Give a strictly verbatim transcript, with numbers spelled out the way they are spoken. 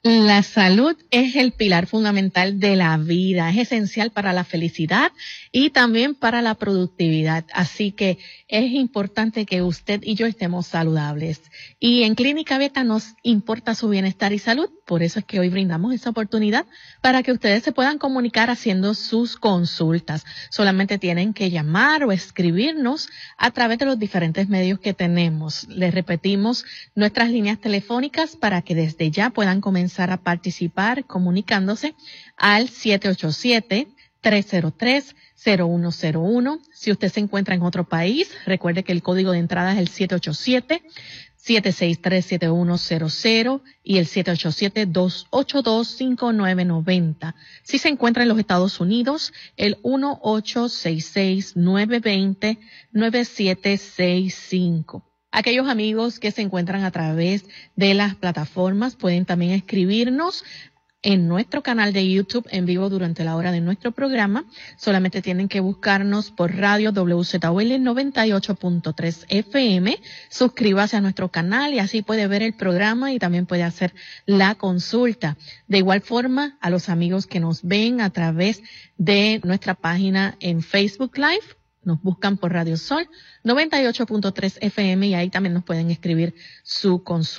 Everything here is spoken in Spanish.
La salud es el pilar fundamental de la vida, es esencial para la felicidad y también para la productividad. Así que es importante que usted y yo estemos saludables. Y en Clínica Abierta nos importa su bienestar y salud, por eso es que hoy brindamos esa oportunidad para que ustedes se puedan comunicar haciendo sus consultas. Solamente tienen que llamar o escribirnos a través de los diferentes medios que tenemos. Les repetimos nuestras líneas telefónicas para que desde ya puedan comenzar a participar comunicándose al siete ocho siete, tres cero tres, cero uno cero uno. Si usted se encuentra en otro país, recuerde que el código de entrada es el siete ocho siete, siete seis tres, siete uno cero cero y el siete ocho siete, dos ocho dos, cinco nueve nueve cero. Si se encuentra en los Estados Unidos, el uno ocho seis seis, nueve dos cero, nueve siete seis cinco. Aquellos amigos que se encuentran a través de las plataformas pueden también escribirnos en nuestro canal de YouTube en vivo durante la hora de nuestro programa. Solamente tienen que buscarnos por radio W Z O L noventa y ocho punto tres F M. Suscríbase a nuestro canal y así puede ver el programa y también puede hacer la consulta. De igual forma, a los amigos que nos ven a través de nuestra página en Facebook Live, nos buscan por Radio Sol noventa y ocho punto tres F M y ahí también nos pueden escribir su consulta.